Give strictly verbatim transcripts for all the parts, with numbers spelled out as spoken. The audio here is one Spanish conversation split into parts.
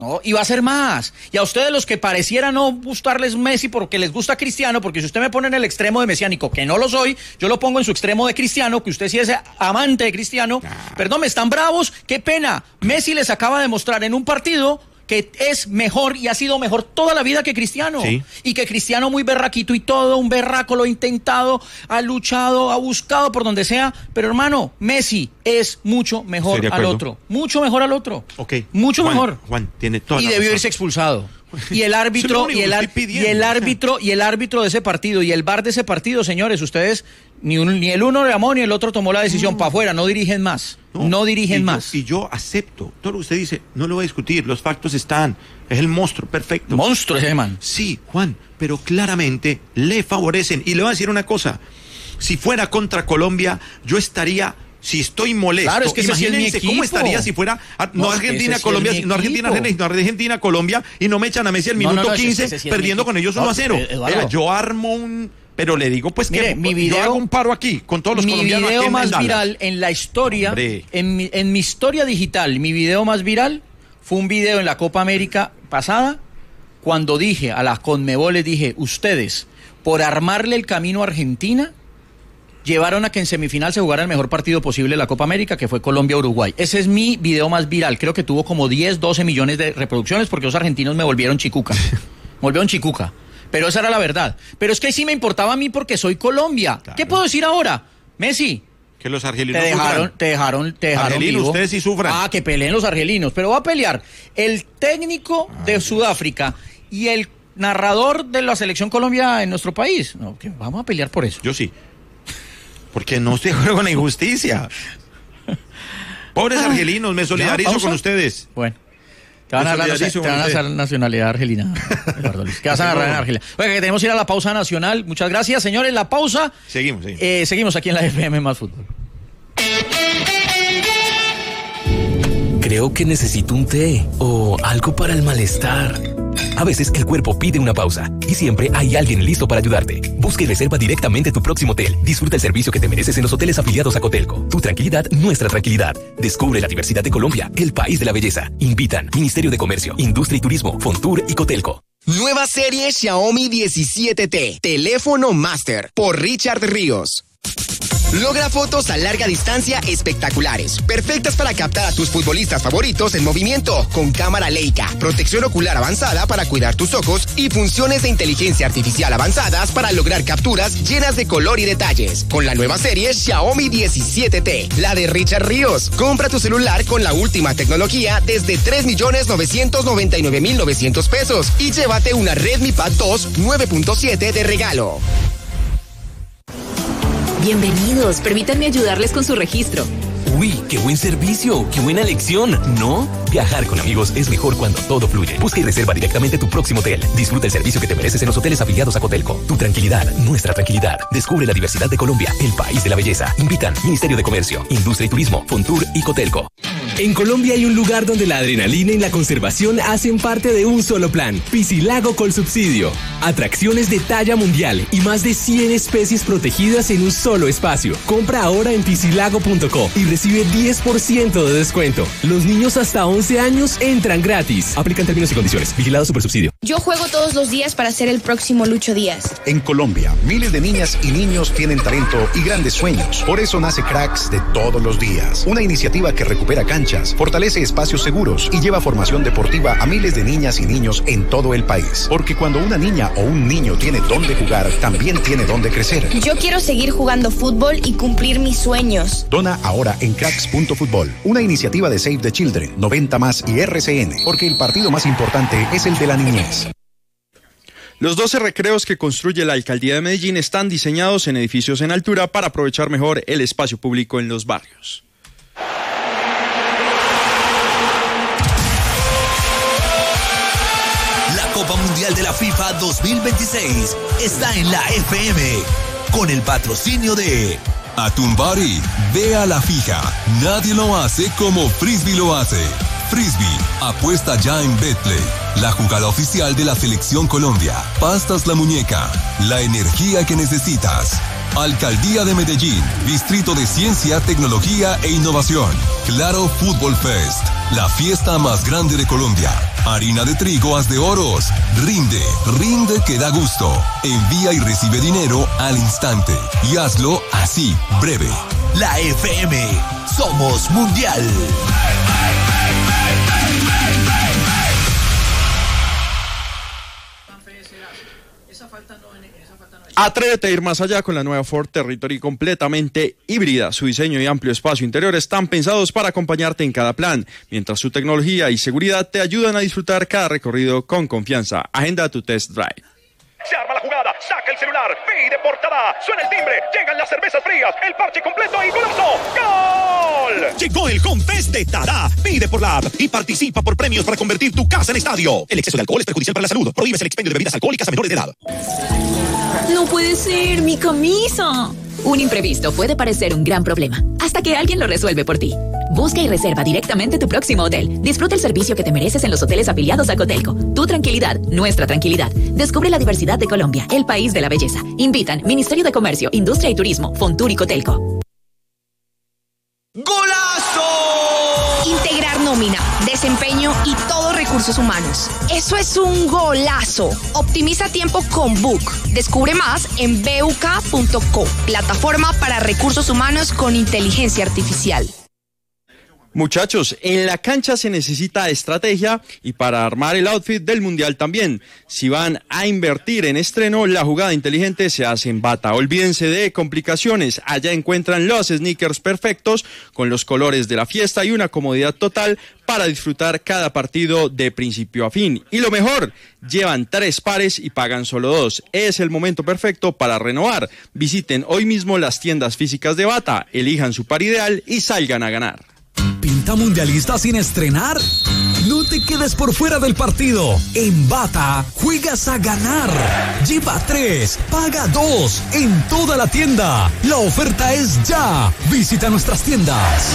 No, y va a ser más. Y a ustedes los que pareciera no gustarles Messi porque les gusta Cristiano, porque si usted me pone en el extremo de mesiánico, que no lo soy, yo lo pongo en su extremo de Cristiano, que usted sí es amante de Cristiano, ah. perdón, me están bravos, qué pena. Messi les acaba de mostrar en un partido que es mejor y ha sido mejor toda la vida que Cristiano. Sí. Y que Cristiano muy berraquito y todo, un berraco, lo ha intentado, ha luchado, ha buscado por donde sea. Pero hermano, Messi es mucho mejor al otro. Mucho mejor al otro. Ok. Mucho Juan, mejor. Juan, tiene toda y la debió razón. irse expulsado. Y el árbitro, y el, ar- y el árbitro, y el árbitro de ese partido, y el V A R de ese partido, señores, ustedes, ni, un, ni el uno llamó ni el otro tomó la decisión, no. Para afuera, no dirigen más, no, no dirigen y más. Yo, y yo acepto, todo lo que usted dice, no lo voy a discutir, los factos están, es el monstruo, perfecto. Monstruo ese man. Sí, Juan, pero claramente le favorecen, y le voy a decir una cosa, si fuera contra Colombia, yo estaría... Si estoy molesto, claro, es que imagínense es cómo estaría si fuera a, no, no Argentina, es Colombia, sí no Argentina, Argentina, no Argentina, Colombia, y no me echan a Messi al minuto no, no, no, quince, ese, ese, ese perdiendo con ellos uno a cero. Vea, yo armo un... Pero le digo, pues, mire, que mi video, yo hago un paro aquí, con todos los mi colombianos. Mi video aquí más en viral en la historia, en mi, en mi historia digital, mi video más viral fue un video en la Copa América pasada, cuando dije a las Conmebol, les dije, ustedes, por armarle el camino a Argentina, llevaron a que en semifinal se jugara el mejor partido posible de la Copa América, que fue Colombia-Uruguay. Ese es mi video más viral. Creo que tuvo como diez, doce millones de reproducciones porque los argentinos me volvieron chicuca. Me volvieron chicuca. Pero esa era la verdad. Pero es que sí me importaba a mí porque soy Colombia. Claro. ¿Qué puedo decir ahora? Messi. Que los argelinos te dejaron, sufran. te dejaron, te dejaron Argelinos, vivo. ustedes sí sufran. Ah, que peleen los argelinos. Pero va a pelear el técnico ah, de Sudáfrica y el narrador de la selección Colombia en nuestro país. No, que vamos a pelear por eso. Yo sí. Porque no estoy de acuerdo con la injusticia. Pobres ah, argelinos, me solidarizo con ustedes. Bueno, te van, a dar, te van a hacer nacionalidad argelina, Eduardo Luis. ¿Qué vas a agarrar en Argelia? Oiga, que tenemos que ir a la pausa nacional. Muchas gracias, señores. La pausa. Seguimos, seguimos. Eh, seguimos aquí en la F M Más Fútbol. Creo que necesito un té o algo para el malestar. A veces el cuerpo pide una pausa y siempre hay alguien listo para ayudarte. Busca y reserva directamente tu próximo hotel. Disfruta el servicio que te mereces en los hoteles afiliados a Cotelco. Tu tranquilidad, nuestra tranquilidad. Descubre la diversidad de Colombia, el país de la belleza. Invitan Ministerio de Comercio, Industria y Turismo, Fontur y Cotelco. Nueva serie Xiaomi diecisiete T. Teléfono Master por Richard Ríos. Logra fotos a larga distancia espectaculares, perfectas para captar a tus futbolistas favoritos en movimiento, con cámara Leica, protección ocular avanzada para cuidar tus ojos y funciones de inteligencia artificial avanzadas para lograr capturas llenas de color y detalles. Con la nueva serie Xiaomi diecisiete T, la de Richard Ríos. Compra tu celular con la última tecnología desde tres millones novecientos noventa y nueve mil novecientos pesos y llévate una Redmi Pad dos nueve punto siete de regalo. Bienvenidos, permítanme ayudarles con su registro. Uy, qué buen servicio, qué buena elección, ¿no? Viajar con amigos es mejor cuando todo fluye. Busca y reserva directamente tu próximo hotel. Disfruta el servicio que te mereces en los hoteles afiliados a Cotelco. Tu tranquilidad, nuestra tranquilidad. Descubre la diversidad de Colombia, el país de la belleza. Invitan Ministerio de Comercio, Industria y Turismo, Fontur y Cotelco. En Colombia hay un lugar donde la adrenalina y la conservación hacen parte de un solo plan. Piscilago Colsubsidio. Atracciones de talla mundial y más de cien especies protegidas en un solo espacio. Compra ahora en piscilago punto co y recibe diez por ciento de descuento. Los niños hasta once años entran gratis. Aplican términos y condiciones. Vigilado Supersubsidio. Yo juego todos los días para ser el próximo Lucho Díaz. En Colombia, miles de niñas y niños tienen talento y grandes sueños. Por eso nace Cracks de todos los días. Una iniciativa que recupera canchas, fortalece espacios seguros y lleva formación deportiva a miles de niñas y niños en todo el país. Porque cuando una niña o un niño tiene dónde jugar, también tiene dónde crecer. Yo quiero seguir jugando fútbol y cumplir mis sueños. Dona ahora en cracks punto fútbol, una iniciativa de Save the Children, noventa más y R C N, porque el partido más importante es el de la niñez. Los doce recreos que construye la Alcaldía de Medellín están diseñados en edificios en altura para aprovechar mejor el espacio público en los barrios. La Copa Mundial de la FIFA dos mil veintiséis está en la F M con el patrocinio de Atumbari, ve a la fija. Nadie lo hace como Frisbee lo hace. Frisbee. Apuesta ya en Betplay, la jugada oficial de la Selección Colombia. Pastas La Muñeca, la energía que necesitas. Alcaldía de Medellín, Distrito de Ciencia, Tecnología e Innovación. Claro Fútbol Fest, la fiesta más grande de Colombia. Harina de trigo Haz de Oros. Rinde, rinde que da gusto. Envía y recibe dinero al instante. Y hazlo así, breve. La F M, somos mundial. Atrévete a ir más allá con la nueva Ford Territory completamente híbrida. Su diseño y amplio espacio interior están pensados para acompañarte en cada plan, mientras su tecnología y seguridad te ayudan a disfrutar cada recorrido con confianza. Agenda tu test drive. Se arma la jugada, saca el celular, pide portada, suena el timbre, llegan las cervezas frías, el parche completo y golazo. ¡Gol! Llegó el Homefest de Tada. Pide por la app y participa por premios para convertir tu casa en estadio. El exceso de alcohol es perjudicial para la salud. Prohíbes el expendio de bebidas alcohólicas a menores de edad. No puede ser, mi camisa. Un imprevisto puede parecer un gran problema, hasta que alguien lo resuelve por ti. Busca y reserva directamente tu próximo hotel. Disfruta el servicio que te mereces en los hoteles afiliados a Cotelco. Tu tranquilidad, nuestra tranquilidad. Descubre la diversidad de Colombia, el país de la belleza. Invitan Ministerio de Comercio, Industria y Turismo, Fontur y Cotelco. ¡Golazo! Integrar nómina, desempeño y todos recursos humanos. Eso es un golazo. Optimiza tiempo con Book. Descubre más en B U K punto co, plataforma para recursos humanos con inteligencia artificial. Muchachos, en la cancha se necesita estrategia y para armar el outfit del Mundial también. Si van a invertir en estreno, la jugada inteligente se hace en Bata. Olvídense de complicaciones. Allá encuentran los sneakers perfectos con los colores de la fiesta y una comodidad total para disfrutar cada partido de principio a fin. Y lo mejor, llevan tres pares y pagan solo dos. Es el momento perfecto para renovar. Visiten hoy mismo las tiendas físicas de Bata, elijan su par ideal y salgan a ganar. ¿Pinta mundialista sin estrenar? No te quedes por fuera del partido. En Bata, juegas a ganar. Lleva tres, paga dos en toda la tienda. La oferta es ya. Visita nuestras tiendas.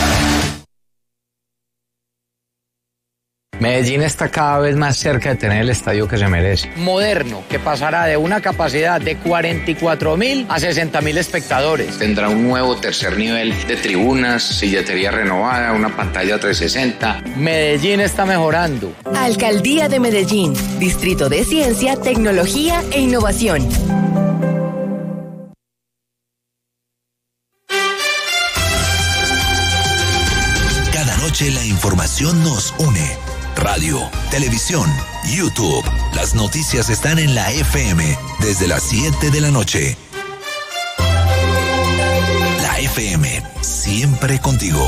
Medellín está cada vez más cerca de tener el estadio que se merece. Moderno, que pasará de una capacidad de cuarenta y cuatro mil a sesenta mil espectadores. Tendrá un nuevo tercer nivel de tribunas, silletería renovada, una pantalla trescientos sesenta. Medellín está mejorando. Alcaldía de Medellín, Distrito de Ciencia, Tecnología e Innovación. Cada noche la información nos une. Radio, televisión, YouTube. Las noticias están en la F M desde las siete de la noche. La F M, siempre contigo.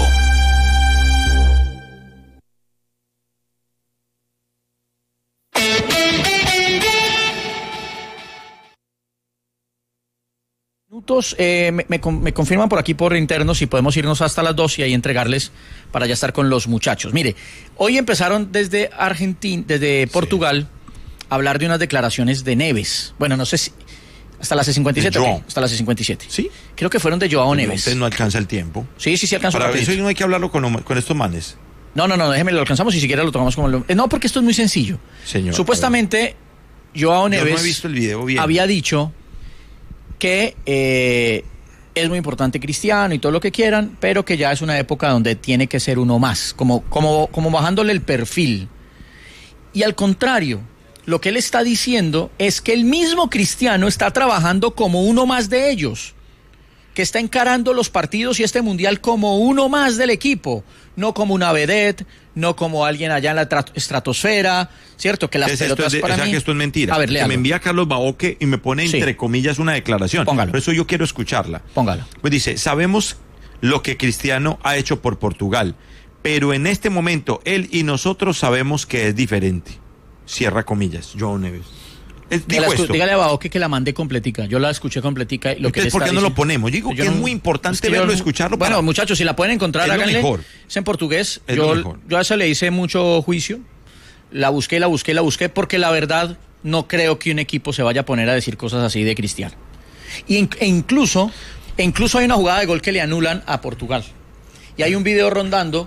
Minutos, eh, me, me, me confirman por aquí por interno si podemos irnos hasta las dos y ahí entregarles para ya estar con los muchachos. Mire, hoy empezaron desde Argentina, desde Portugal, sí, a hablar de unas declaraciones de Neves. Bueno, no sé si hasta las C cincuenta y siete. Okay, hasta las C cincuenta y siete. Sí. Creo que fueron de Joao no, Neves. Entonces no alcanza el tiempo. Sí, sí, sí alcanza. Para eso no hay que hablarlo con, con estos manes. No, no, no, déjeme, lo alcanzamos y siquiera lo tomamos como... Lo... Eh, no, porque esto es muy sencillo. Señor. Supuestamente, Joao Neves Yo no he visto el video bien. había dicho que eh, es muy importante Cristiano y todo lo que quieran, pero que ya es una época donde tiene que ser uno más, como, como, como bajándole el perfil. Y al contrario, lo que él está diciendo es que el mismo Cristiano está trabajando como uno más de ellos, que está encarando los partidos y este mundial como uno más del equipo, no como una vedette, no como alguien allá en la estratosfera, ¿cierto? Que las es pelotas esto es de, para o sea, mí... que esto es mentira. A ver, que me envía Carlos Baoque y me pone sí, entre comillas una declaración. Póngalo. Por eso yo quiero escucharla. Póngalo. Pues dice, sabemos lo que Cristiano ha hecho por Portugal, pero en este momento él y nosotros sabemos que es diferente. Cierra comillas, Joao Neves. Es, digo escu- dígale a Baoque que la mandé completica. Yo la escuché completica. Y lo Entonces, que ¿por qué no diciendo, lo ponemos? Digo yo que no, es muy importante es que verlo, yo, escucharlo. Bueno, para... muchachos, si la pueden encontrar, es háganle. Mejor. Es en portugués. Es yo, yo a esa le hice mucho juicio. La busqué, la busqué, la busqué, porque la verdad no creo que un equipo se vaya a poner a decir cosas así de Cristiano. Y en, e incluso, e incluso hay una jugada de gol que le anulan a Portugal. Y hay un video rondando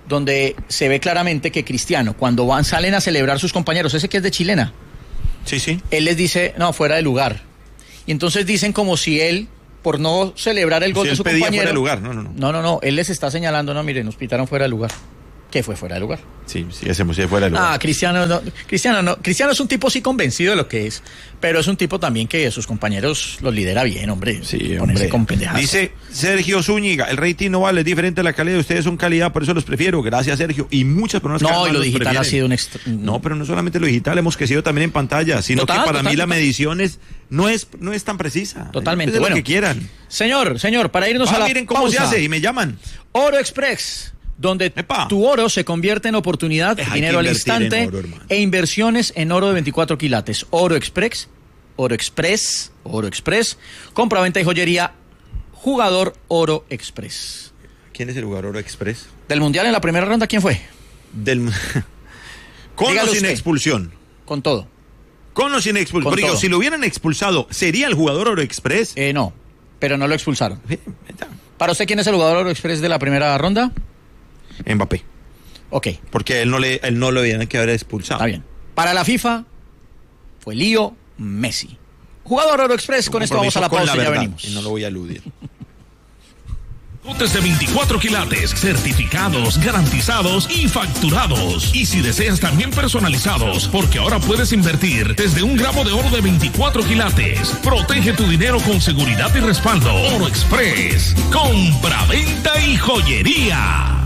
donde se ve claramente que Cristiano, cuando van, salen a celebrar sus compañeros, ese que es de chilena, sí, sí, él les dice, no, fuera de lugar. Y entonces dicen como si él, por no celebrar el gol si de su él pedía compañero... fuera de lugar, no, no, no. No, no, no, él les está señalando, no, miren, nos pitaron fuera de lugar. ¿Qué fue fuera de lugar? Sí, sí, hacemos si fuera de lugar. Ah, Cristiano no, Cristiano no, Cristiano es un tipo sí convencido de lo que es, pero es un tipo también que sus compañeros los lidera bien, hombre. Sí, ponerse con pendejadas. Dice Sergio Zúñiga, el rating no vale, es diferente a la calidad, ustedes son calidad, por eso los prefiero. Gracias, Sergio. Y muchas personas que No, y lo los digital prefieren. ha sido un extra... No, pero no solamente lo digital, hemos crecido también en pantalla, sino Total, que para total, mí la total. medición es, no es no es tan precisa. Totalmente. Es Bueno, lo que quieran. Señor, señor, para irnos Ah, a la miren cómo pausa. se hace y me llaman. Oro Express, donde Epa. tu oro se convierte en oportunidad, Hay que dinero al invertir instante en oro, hermano. e inversiones en oro de veinticuatro quilates. Oro Express, Oro Express, Oro Express, compra, venta y joyería, jugador Oro Express. ¿Quién es el jugador Oro Express? Del Mundial en la primera ronda, ¿quién fue? Del Con Dígalo o sin usted. expulsión. Con todo. Con o sin expulsión. Con Pero digo, todo. si lo hubieran expulsado, ¿sería el jugador Oro Express? Eh, no, pero no lo expulsaron. ¿Para usted quién es el jugador Oro Express de la primera ronda? Mbappé. Ok, Porque él no le él no lo habían que haber expulsado. está bien. Para la FIFA fue Lío Messi. Jugador Oro Express, con esto vamos a la Compromiso pausa con y ya verdad, venimos. Y no lo voy a aludir. Lotes de veinticuatro quilates, certificados, garantizados y facturados. Y si deseas también personalizados, porque ahora puedes invertir desde un gramo de oro de veinticuatro quilates. Protege tu dinero con seguridad y respaldo. Oro Express, compra, venta y joyería.